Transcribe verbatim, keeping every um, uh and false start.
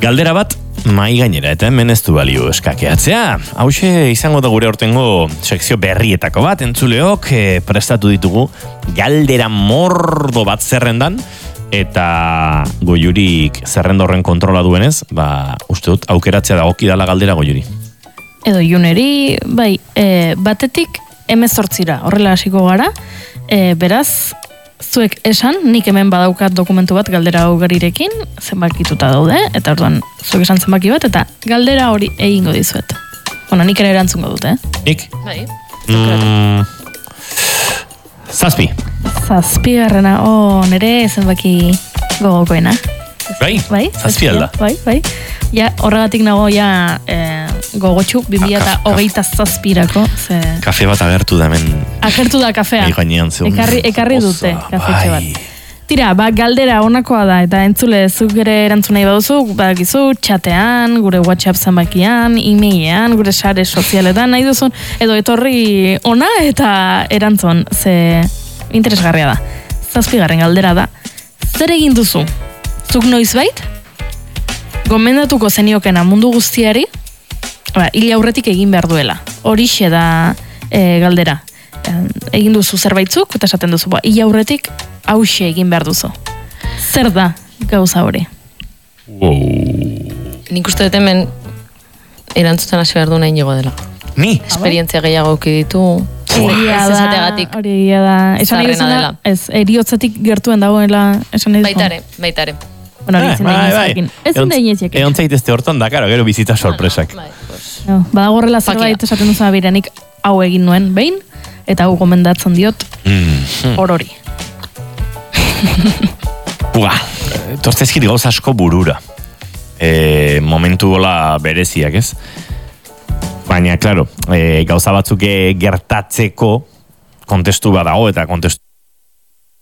Galdera bat, mai gainera, eta hemen ez du balio eskakeatzea. Hauxe izango da gure hortengo sekzio berrietako bat, entzuleok e, prestatu ditugu galdera mordo bat zerrendan, eta Goiurik zerrenda horren kontrola duenez, ba, uste dut, aukeratzea dagoki dala galdera Goiuri. Edo Juneri, bai, e, batetik hemezortzira, horrela hasiko gara, e, beraz, zuek esan, nik hemen badaukat dokumentu bat galdera ugarirekin, zenbakituta daude, eta orduan, zuek esan zenbaki bat, eta galdera hori egingo dizuet. Bueno, nik ere erantzungo dut, eh? Nik? Bai. Mm, zazpi. Zazpi garrana, oh, nere zenbaki gogokoena. Bai? Bai? Zazpi alda. Bai, bai. Ja, horregatik nago, ja, eh, gogotxu, bi mila hogeita zazpirako, ze... Kafe bat agertu da hemen. Agertu da kafea. Ekarri, ekarri dute, kafetxe bat. Tira, ba, galdera honakoa da, eta entzule, zuk ere erantzun nahi baduzu, badakizu, txatean, gure WhatsApp zenbakian, e-mailean, gure sare sozialetan, nahi duzun, edo etorri ona eta erantzun, ze interesgarria da. Zazpigarren galdera da, zer egin duzu? Zuk noizbait? Gomendatuko zeniokena mundu guztiari, ba, hil aurretik egin behar duela. Horixe da e, galdera. E, egin duzu zerbaitzu, eta esaten duzu, ba, hil aurretik hauxe egin behar duzu. Zer da gauza hori? Wow. Nik uste dut hemen erantzuten hasi behar du nahi nigo dela. Ni? Esperientzia gehiago ditu. Egia da, hori egia da. Esan nahi duzuna, ez, eriotzatik gertuen dagoela, esan nahi duzuna. Baitare, baitare. Bueno, hori izan da inezekin. Ez da inezekin. Egon zaitezte hortan da, karo, gero bizita sorpresak. No, badagorrela zerbait esaten duzu abirenik hau egin nuen behin, eta hau gomendatzen diot mm. orori. Uga, tortzezkit gauz asko burura. E, momentu gola bereziak, ez? Baina, klaro, e, gauza batzuk gertatzeko kontestu badago, eta kontestu